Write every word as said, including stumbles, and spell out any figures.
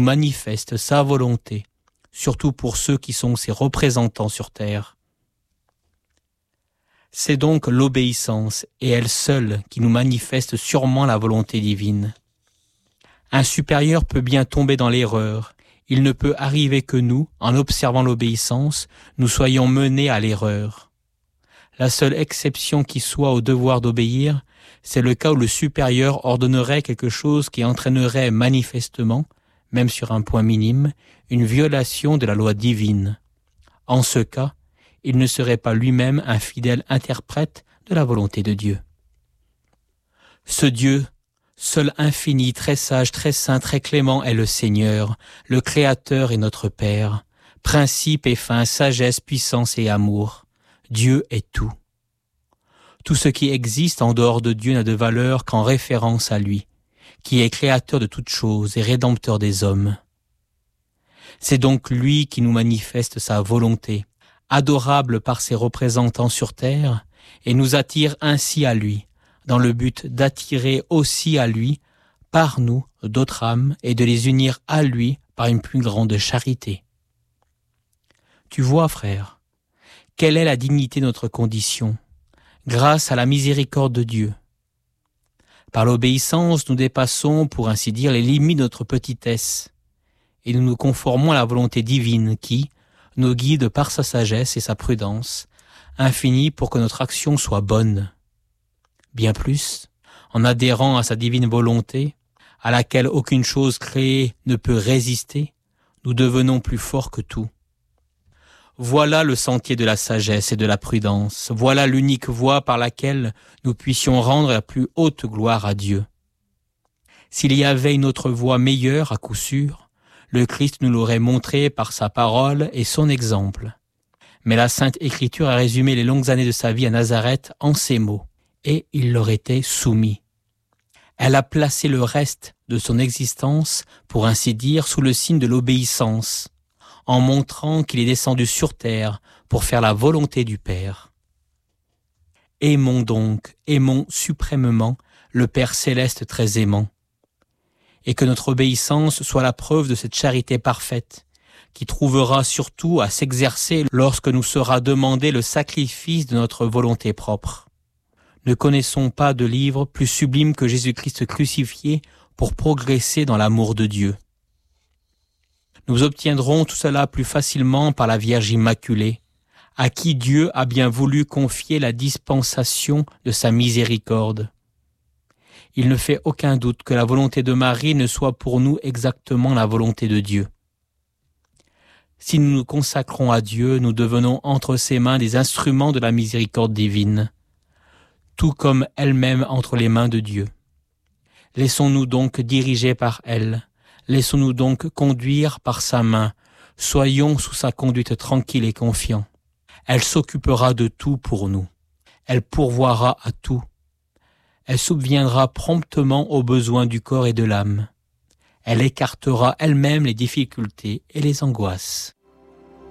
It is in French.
manifeste sa volonté, surtout pour ceux qui sont ses représentants sur terre. C'est donc l'obéissance, et elle seule, qui nous manifeste sûrement la volonté divine. Un supérieur peut bien tomber dans l'erreur. Il ne peut arriver que nous, en observant l'obéissance, nous soyons menés à l'erreur. La seule exception qui soit au devoir d'obéir, c'est le cas où le supérieur ordonnerait quelque chose qui entraînerait manifestement, même sur un point minime, une violation de la loi divine. En ce cas, il ne serait pas lui-même un fidèle interprète de la volonté de Dieu. Ce Dieu, seul infini, très sage, très saint, très clément est le Seigneur, le Créateur et notre Père, principe et fin, sagesse, puissance et amour. Dieu est tout. Tout ce qui existe en dehors de Dieu n'a de valeur qu'en référence à lui, qui est créateur de toutes choses et rédempteur des hommes. C'est donc lui qui nous manifeste sa volonté, adorable par ses représentants sur terre, et nous attire ainsi à lui, dans le but d'attirer aussi à lui, par nous, d'autres âmes, et de les unir à lui par une plus grande charité. Tu vois, frère, quelle est la dignité de notre condition, grâce à la miséricorde de Dieu. Par l'obéissance, nous dépassons, pour ainsi dire, les limites de notre petitesse, et nous nous conformons à la volonté divine qui, nous guide par sa sagesse et sa prudence, infinie pour que notre action soit bonne. Bien plus, en adhérant à sa divine volonté, à laquelle aucune chose créée ne peut résister, nous devenons plus forts que tout. Voilà le sentier de la sagesse et de la prudence, voilà l'unique voie par laquelle nous puissions rendre la plus haute gloire à Dieu. S'il y avait une autre voie meilleure, à coup sûr, le Christ nous l'aurait montré par sa parole et son exemple. Mais la Sainte Écriture a résumé les longues années de sa vie à Nazareth en ces mots, et il leur était soumis. Elle a placé le reste de son existence, pour ainsi dire, sous le signe de l'obéissance, en montrant qu'il est descendu sur terre pour faire la volonté du Père. Aimons donc, aimons suprêmement le Père céleste très aimant, et que notre obéissance soit la preuve de cette charité parfaite, qui trouvera surtout à s'exercer lorsque nous sera demandé le sacrifice de notre volonté propre. Ne connaissons pas de livre plus sublime que Jésus-Christ crucifié pour progresser dans l'amour de Dieu. Nous obtiendrons tout cela plus facilement par la Vierge Immaculée, à qui Dieu a bien voulu confier la dispensation de sa miséricorde. Il ne fait aucun doute que la volonté de Marie ne soit pour nous exactement la volonté de Dieu. Si nous nous consacrons à Dieu, nous devenons entre ses mains des instruments de la miséricorde divine, tout comme elle-même entre les mains de Dieu. Laissons-nous donc diriger par elle, laissons-nous donc conduire par sa main, soyons sous sa conduite tranquille et confiants. Elle s'occupera de tout pour nous, elle pourvoira à tout. Elle subviendra promptement aux besoins du corps et de l'âme. Elle écartera elle-même les difficultés et les angoisses.